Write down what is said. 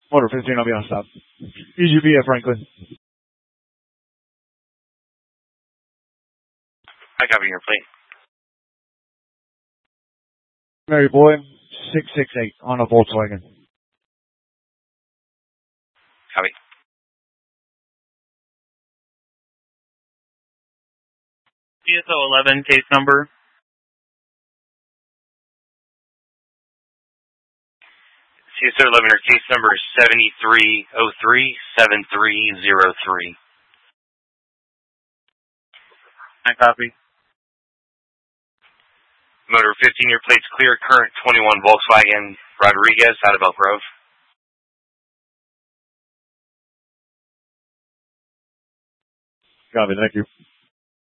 Motor 15, I'll be on stop. EGV at Franklin. I copy your plate. Mary Boy, 668 on a Volkswagen. Copy. CSO 11 case number. CSO 11 or case number is 7303-7303. I copy. Motor 15, your plate's clear. Current 21 Volkswagen Rodriguez out of Elk Grove. Copy, thank you.